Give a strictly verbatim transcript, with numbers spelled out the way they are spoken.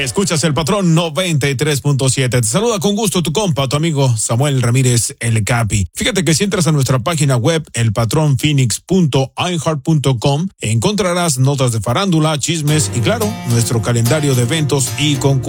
Escuchas El Patrón noventa y tres punto siete. Te saluda con gusto tu compa, tu amigo Samuel Ramírez, el Capi. Fíjate que si entras a nuestra página web, el patrón phoenix punto i heart punto com, encontrarás notas de farándula, chismes y, claro, nuestro calendario de eventos y concursos.